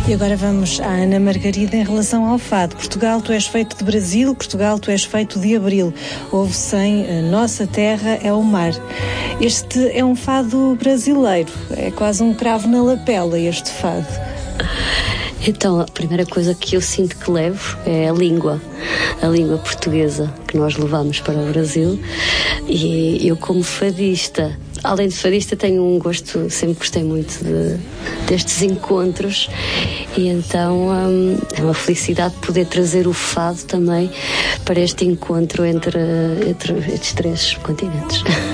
E agora vamos à Ana Margarida em relação ao fado. Portugal, tu és feito de Brasil, Portugal, tu és feito de abril. Ouve-se em Nossa Terra é o Mar. Este é um fado brasileiro, é quase um cravo na lapela este fado. Então, a primeira coisa que eu sinto que levo é a língua portuguesa que nós levamos para o Brasil. E eu, como fadista, além de fadista, tenho um gosto, sempre gostei muito destes encontros, e então é uma felicidade poder trazer o fado também para este encontro entre estes três continentes.